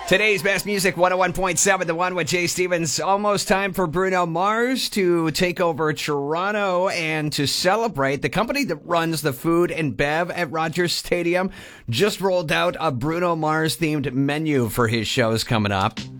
Today's best music, 101.7, the one with Jay Stevens. Almost time for Bruno Mars to take over Toronto and to celebrate. The company that runs the food and bev at Rogers Stadium just rolled out a Bruno Mars themed menu for his shows coming up.